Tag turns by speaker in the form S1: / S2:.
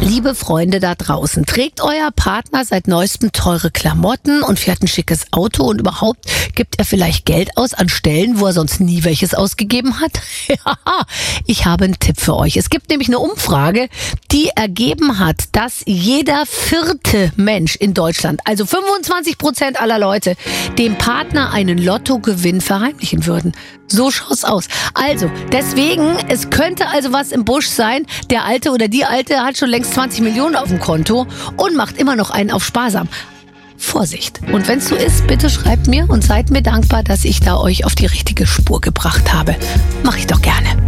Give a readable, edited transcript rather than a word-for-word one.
S1: Liebe Freunde da draußen, trägt euer Partner seit neuestem teure Klamotten und fährt ein schickes Auto und überhaupt gibt er vielleicht Geld aus an Stellen, wo er sonst nie welches ausgegeben hat? Ja, ich habe einen Tipp für euch. Es gibt nämlich eine Umfrage, die ergeben hat, dass jeder 4. Mensch in Deutschland, also 25% aller Leute, dem Partner einen Lottogewinn verheimlichen würden. So schaut's aus. Also, deswegen, es könnte also was im Busch sein. Der Alte oder die Alte hat schon längst 20 Millionen auf dem Konto und macht immer noch einen auf sparsam. Vorsicht. Und wenn's so ist, bitte schreibt mir und seid mir dankbar, dass ich da euch auf die richtige Spur gebracht habe. Mach ich doch gerne.